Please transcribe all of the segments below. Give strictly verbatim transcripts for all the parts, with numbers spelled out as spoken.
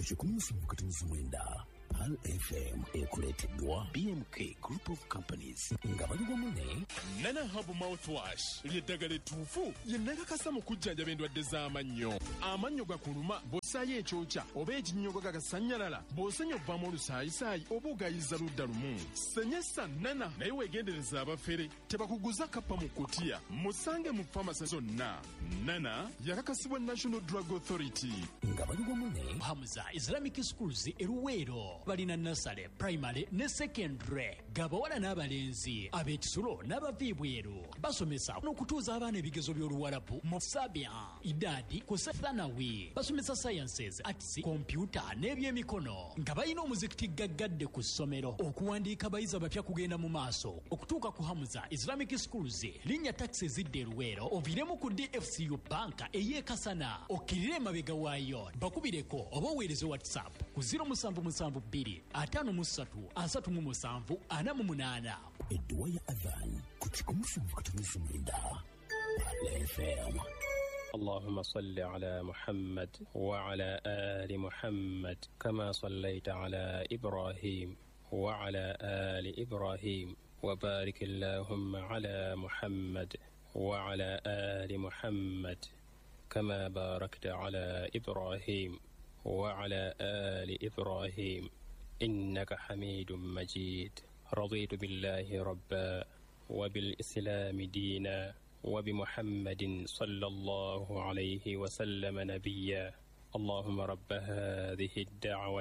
kikumi kati mwenda Al F M ekuleteddwa B M K Group of Companies nga bali wamu ne Nana Hub Mouthwash ly'eddagala ettuufu ye nakakasa mu kujjanjaba endwadde z'amannyo. Amannyo gakuluma bw'ossaayo ekyokya oba ekinnyogo gagasannyalala bw'osenya ovaamu olusaayisaayi oba ogayiza ludda lumu. Senyesa Nana naye weegendereza abafere tebakuguza kappa mu kutiya musange mu famasi zonna. Nana yakakasibwa National Drug Authority nga bali wamu ne Hamza Islamic Schools eruweero balina nasale primary ne secondary gabawala n'abalenzi ab'ekisulo n'abaviibweru basomesa n'okutuuza abaana ebigezo by'oluwalabu mu sabia idadi ku sethanawi basomesa sciences arts computer n'ebyemikono nga balina omuzikiti gaggadde ku ssomero okuwandiika bayizi abapya kugenda mu maaso okutuuka ku Hamza Islamic Schools linnya taxi ezidde eruweero oviremu ku D F C U banka ey'ekasana okkirire emabega waayo bakubireko oba oweereze WhatsApp ku zero seven seven two atano musatu asatu mu musanvu ana mu munana. Edduwa ya adhan ku kikumi kati mwenda Al F M. اللهم صل على محمد وعلى آل محمد كما صليت على إبراهيم وعلى آل إبراهيم وبارك اللهم على محمد وعلى آل محمد كما باركت على إبراهيم وعلى آل إبراهيم إنك حميد مجيد. رضيت بالله ربا وبالإسلام دينا وبمحمد صلى الله عليه وسلم نبيا. اللهم رب هذه الدعوة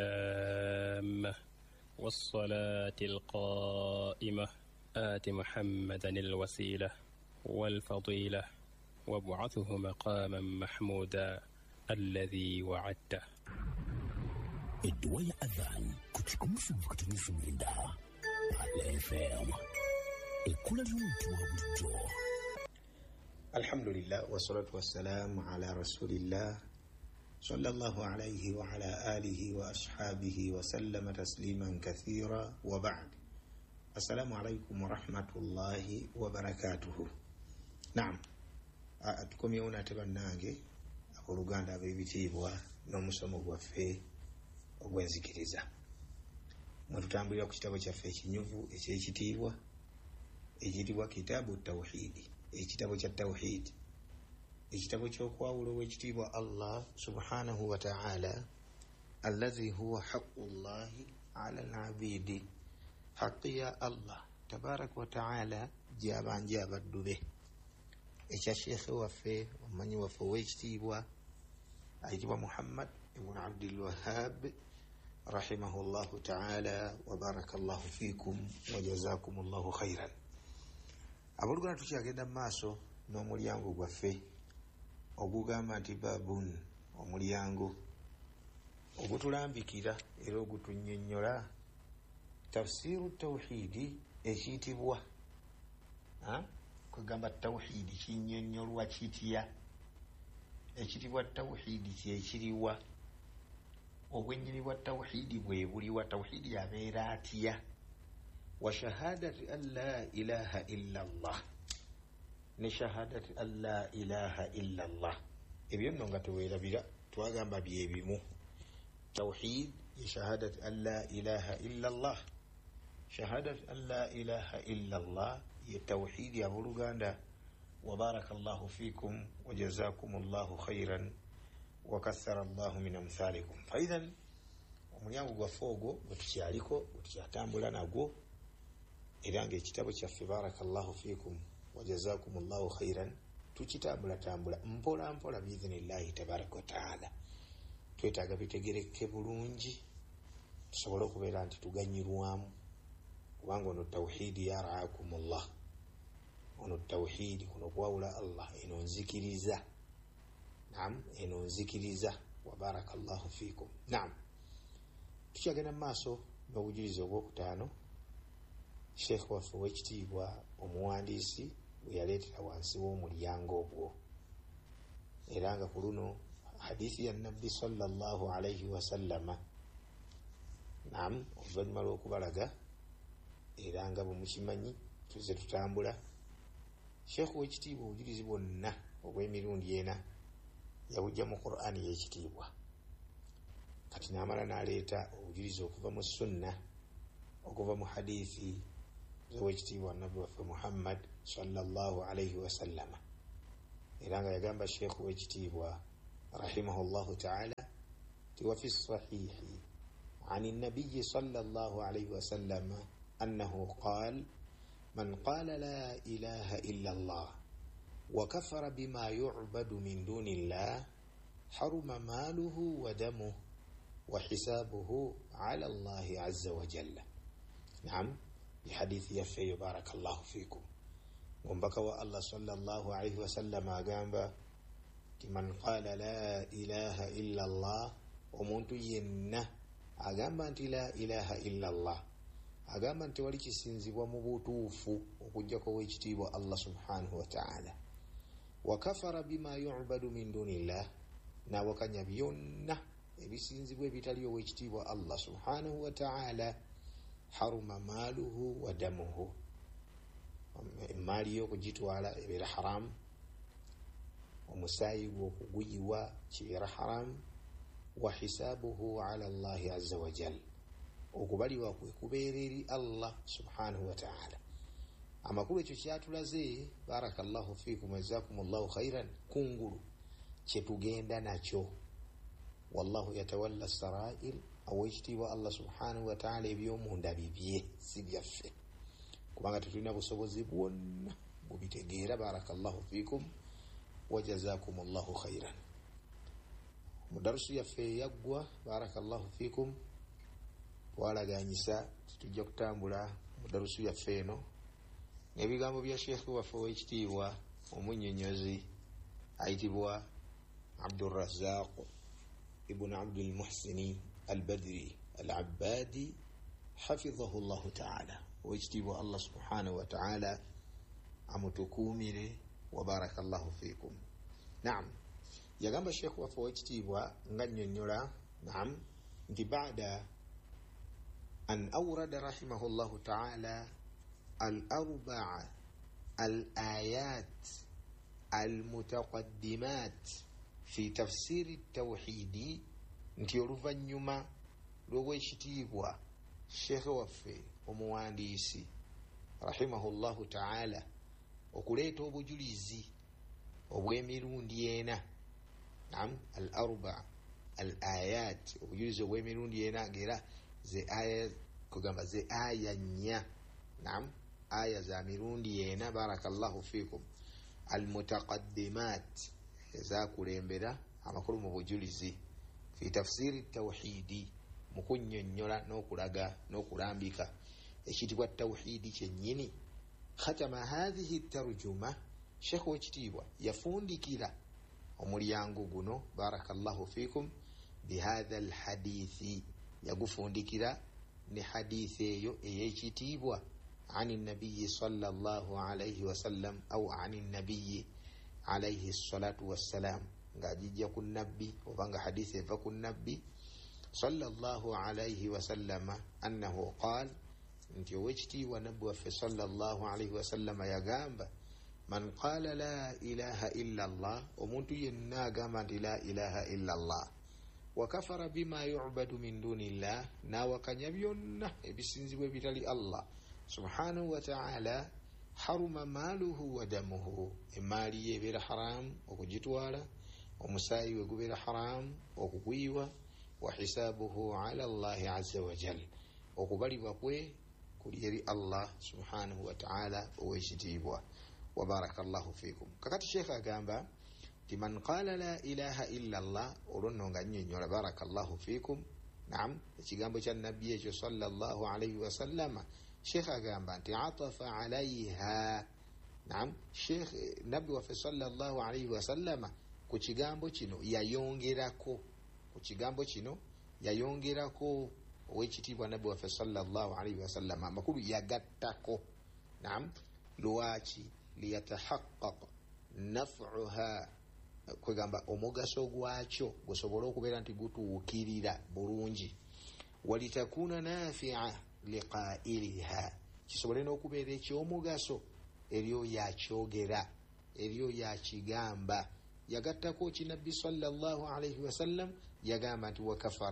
التامة والصلاة القائمة آت محمدا الوسيلة والفضيلة وابعثه مقاما محمودا الذي وعدته. Edduwa ya adhan ku kikumi kati mwenda Al F M. Ekula ly'omuntu wa bulijjo. Alhamdulillah wassalatu wassalamu ala rasulillah sallallahu alayhi wa ala alihi wa ashabihi wa sallama tasliman kathira wa ba'd. Assalamu alaykum wa rahmatullahi wa barakatuhu. Naam, tukomye unateba nange aboluganda ab'ebitiibwa n'omusomo gwaffe ogwenzikiriza. Mwe tutambulira ku kitabo kyaffe ekinyuvu eky'ekitiibwa ekiyitibwa kitaabu tawhidi, ekitabo kya tawhid, ekitabo ky'okwawula ow'ekitiibwa Allah subhanahu wa ta'ala allazi huwa haqqullahi ala al-abidi, haqqi ya Allah tabaraka wa ta'ala gy'abanja abaddu be. Ekya sheekhe waffe omumanyi waffe ow'ekitiibwa ayitibwa Muhammad ibn Abdul Wahhab rahimahullahu ta'ala wa barakallahu fikum wa jazakumullahu khairan. Aboluganda tukyagenda maaso n'omulyango gwaffe ogugamba nti babun, omulyango ogutulambikira era ogutunnyonnyola tafsiru tawhidi ekiyitibwa kwegamba tawhidi kinnyonnyolwa kitya, ekitibwa tawhidi kyekiriwa, obwennyini bwa tawhidi bwe buliwa, tawhidi abeera atya, wa shahadati an la ilaha illa Allah ne shahadati an la ilaha illa Allah. Ebyo nno nga teweerabira twagamba byebimu. Tawhid ya shahadati an la ilaha illa Allah, shahadati an la ilaha illa Allah ye tawhid ya buluganda. wa barakallahu fikum wa jazakumullahu khairan wa kathara Allahu min amthalikum. Faidan omulyango gwaffe ogwo gwe tukyaliko gwe tukyatambula nagwo era ng'ekitabo kyaffe barakallahu fikum wa jazakumullahu khairan tukitambula tambula mpola mpola biidhnillahi tabaraka wa ta'ala. Twetaaga bitegereke bulungi tusobole okubeera nti tuganyirwamu, kubanga ono tawhidi yaraakumullah, ono tawhidi kuno kwawula Allah, eno nzikiriza. Naam, eno nzikiriza. wa barakallahu fikum. Naam, tukyagenda maaso n'obujulizi obwokutaano sheekh waffe w'ekitiibwa omuwandiisi bwe yaleetera wansi w'omulyango ogwo, era nga ku luno hadithi ya nabbi sallallahu alayhi wa sallama. Naam, oluvannyuma lw'okubalaga era nga bwe mukimanyi tuze tutambula, sheekh w'ekitiibwa obujulizi bwonna obw'emirundi ena yabujja mu Qur'ani y'ekitiibwa. kati namala naleeta obujulizi okuva mu sunna okuva mu hadithi z'owekitiibwa nabbi waffe Muhammad sallallahu alayhi wasallama. Era nga yagamba sheekh w'ekitiibwa rahimahullahu ta'ala ti wa fi sahihi عن النبي صلى الله عليه وسلم أنه قال من قال لا إله إلا الله وكفر بما يعبد من دون الله حرم ماله ودمه وحسابه على الله عز وجل. نعم بحديث يفي بارك الله فيكم ومبكى الله صلى الله عليه وسلم أقام من قال لا إله إلا الله ومنت ينه agamba nti la ilaha illa Allah, agamba nti wali kisinzibwa mu butuufu okujjako w'ekitiibwa Allah subhanahu wa ta'ala. Wa kafara bima yu'badu min dunillah, n'awakanya byonna ebisinzibwa ebitali ow'ekitiibwa Allah subhanahu wa ta'ala. Haruma maaluhu wa damuhu, emaali y'okugitwala ebeera haramu, omusaayi gw'okuguyiwa kibeera haramu. Wa hisabuhu ala Allahi azza wa jal, okubaliwa kwe kubeera eri Allah subhanahu wa ta'ala. Amakulu ekyo kyatulaze barakallahu fikum jazakumullahu khairan kungulu kyetugenda nakyo. Wallahu yatawalla sarair, awekitiibwa Allah subhanahu wa ta'ala ebyomunda bibye si byaffe, kubanga tetulina busobozi bwonna bubitegeera. Barakallahu fikum wa jazakumullahu khairan. Mudarusu yaffe yaggwa barakallahu fikum twalaganyisa tujja kutambula mudarusu yaffe eno n'ebigambo bya sheekh waffe w'ekitiibwa omunnyonnyozi ayitibwa Abdurrazzaq ibn Abdul Muhsini al-Badri al-Abbadi hafidhahu Allahu ta'ala. Owekitiibwa Allah subhanahu wa ta'ala amutukuumire wa barakallahu fikum. Naam, yagamba sheekh waffe w'ekitiibwa nga nnyonnyola naam nti ba'da an awrada rahimahullahu ta'ala al-arba'a al-ayat al-mutaqaddimat fi tafsiri at-tawhidi, nti oluvannyuma lw'owekitiibwa sheekh waffe omuwandiisi rahimahullahu ta'ala okuleeta obujulizi obw'emirundi ena. Naam, al-arba al-ayat, obujulizi obw'emirundi ena ng'era ze aya kugamba ze aya nnya. Naam, aya za mirundi ena barakallahu fikum al-mutaqaddimat, ezakulembera amakulu mu bujulizi fi tafsiri tawhidi, mu kunnyonnyola n'okulaga n'okulambika ekitibwa tawhidi kyennyini. Khatama hadhihi tarjuma, sheekh w'ekitiibwa yafundikira omulyango guno barakallahu fikum bihadha alhadithi, yagufundikira ne hadithi eyo ey'ekitiibwa ani nabiyyi sallallahu alayhi wasallam au ani nabiyyi alayhi salatu wassalam, ng'agijja ku nabbi oba nga hadithi eva ku nabbi sallallahu alayhi wasallama annahu qaal, nti owekitiibwa nabbi waffe sallallahu alayhi wasallama yagamba man qaala la ilaha illa Allah, omuntu yenna agamba nti la ilaha illa Allah, wa kafara bima yu'badu min dunillah, n'awakanya byonna ebisinzibwa ebitali Allah subhanahu wa ta'ala, haruma maaluhu wa damuhu, emaali ye ebeera haramu okugitwala, omusaayi we gubeera haramu okugwiwa, wa hisaabuhu ala Allahi azza wa jal, okubalibwa kwe kuli eri Allah subhanahu wa ta'ala ow'ekitiibwa. Wa barakallahu fikum. Kakati sheekh agamba ti man qaala la ilaha illa Allah, olwonno nga nnyonnyola barakallahu fikum. Naam, ekigambo kya nabbi ekyo sallallahu alayhi wa sallama, sheekh agamba nti atafa alayha. Naam, sheekh nabbi waffe sallallahu alayhi wa sallama ku kigambo kino yayongerako, ku kigambo kino yayongerako ow'ekitiibwa nabbi waffe sallallahu alayhi wa sallama amakulu yagattako. Naam, lwaki liyatahaqqaq naf'uha, kwegamba omugaso gwakyo gusobole okubeera nti gutuukirira bulungi. Walitakuna nafi'a liqaa'iliha, kisobole n'okubeera ekyomugaso eryo yakyogera, eryo yakigamba. Yagattako kinabbi sallallahu alayhi wasallam, yagamba nti wakafara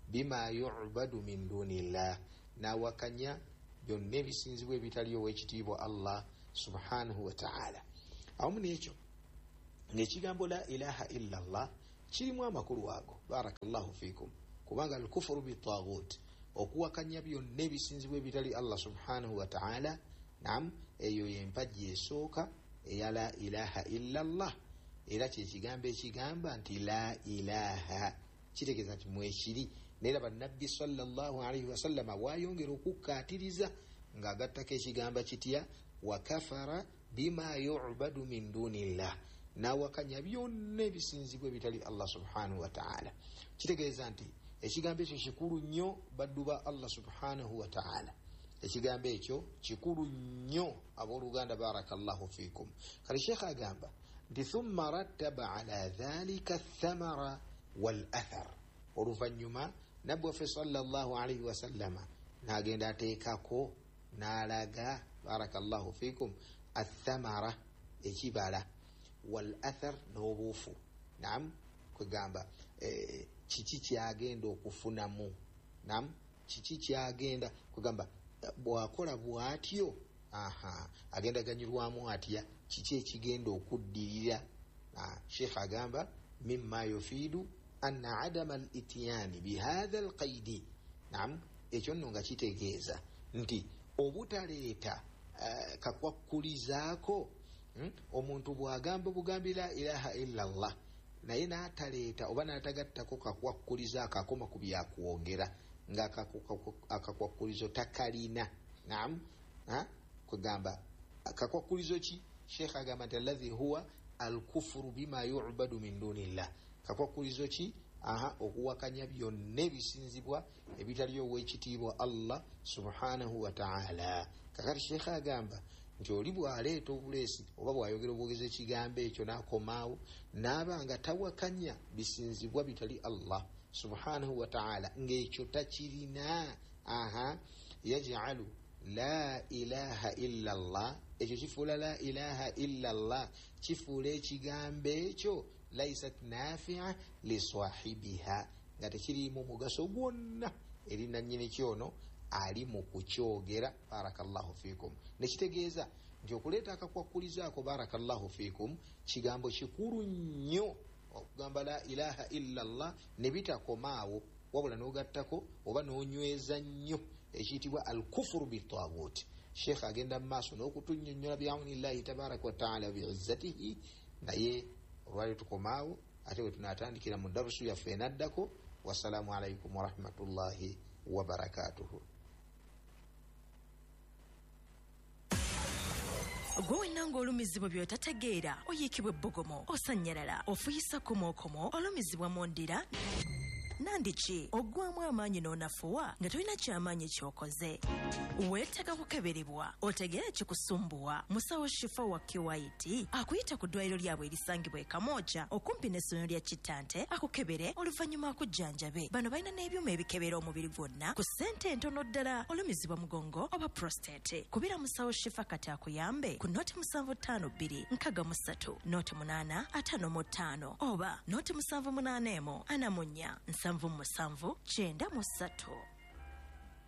bima yu'badu min dunillah nawakanya byonna ebisinzibwa ebitali ow'ekitiibwa Allah subhanahu wa ta'ala. Awamu n'ekyo ng'ekigambo la ilaha illa Allah kirimu amakulu ago barakallahu fikum kubanga al-kufru bit-taghut okuwakanya byonna ebisinzibwa ebitali Allah subhanahu wa ta'ala nam eyo yempajja esooka eya la ilaha illa Allah era kyekigambo ekigamba nti la ilaha kitegeeza nti mwekiri neera bannabbi sallallahu alaihi wasallama waayongera okukkaatiriza ng'agattako ekigamba kitya wa kafara bima yu'badu min dunillah nawakanya byonna ebisinzibwa ebitali Allah subhanahu wa ta'ala. Kitegeeza nti ekigambo ekyo kikulu nnyo baddu ba Allah subhanahu wa ta'ala. Ekigambo ekyo kikulu nnyo abooluganda barakallahu fikum. Kale Sheikh agamba nti thumma rattaba ala dhalika athamara wal athar. Oluvannyuma nabbi waffe sallallahu alaihi wasallama n'agenda ateekako n'alaga barakallahu fikum athamara ekibala wal athar n'obuufu. Naam kwegamba eh, kiki kyagenda okufunamu. Naam kiki kyagenda kwegamba bwakola bwatyo aha agenda ganyirwamu atya kiki ekigenda okuddirira. Sheikh agamba mimma yufidu anna adama al-ityani bihadha al-qaidi. Naam ekyo nno nga kitegeeza nti obutaleeta uh, kakwakulizaako hmm? omuntu bwagamba bugambi la ilaha illa Allah naye n'ataleeta oba n'atagattako kakwakulizaako akoma ku byakwogera nga akakwakulizo takalina. Naam ha kugamba akakwakulizo ki Sheikh agamba nti alladhi huwa al-kufru bima yu'badu min dunillah. Kakwakulizo ki aha okuwakanya byonna ebisinzibwa ebitali ow'ekitiibwa Allah subhanahu wa ta'ala. Kakati Sheikh agamba nti oli bw'aleeta obuleesi oba bw'ayogera obwogezi ekigambo ekyo n'akomaawo n'aba nga tawakanya bisinzibwa bitali Allah subhanahu wa ta'ala ng'ekyo takirina aha yaj'alu la ilaha illa Allah ekyo kifuula la ilaha illa Allah kifuula ekigambo ekyo laysat nafi'a li sahibiha nga tekirimu mugaso gwonna eri nannyini kyono ali mu kukyogera barakallahu fikum. Nekitegeeza nti okuleeta akakwakulizaako barakallahu fikum kigambo kikulu nnyo okugamba la ilaha illa Allah ne bitakomaawo wabula n'ogattako oba n'onyweza nnyo ekiyitibwa al-kufru bit-taghut. Sheikh agenda mu maaso n'okutunnyonnyola bi'awnillahi tabaraka wa ta'ala bi'izzatihi naye olwali tukomaawo ate bwe tunaatandikira mu darusu yaffe enaddako. Wassalamu alaikum warahmatullahi wabarakatuhu. Gwe wenna ng'olumizibwa by'otategeera oyiikibwa ebbogomo osanyalala ofuyisa komookomo olumizibwa mu ndira nandiki oggwamu amaanyi n'onafuwa nga tolina kyamaanyi ky'okoze weetaaga kukeberebwa otegeere kikusumbuwa. Musawo Shifa wa Kiwaiti akuyita ku ddwaliro lyabwe erisangibwa e Kamooja okumpi n'essomero lya Kitante akukebere oluvannyuma akujjanjabe. Bano balina n'ebyuma ebikebera omubiri gwonna ku ssente entono ddala olumizibwa mugongo oba prostate. Kubira Musawo Shifa kati akuyambe ku noti musanvu ttaano bbiri nkaga mu ssatu noti munaana ataano mu ttaano oba noti musanvu munaana emu ana mu nnya nsanvu mu musanvu kyenda mu ssatu.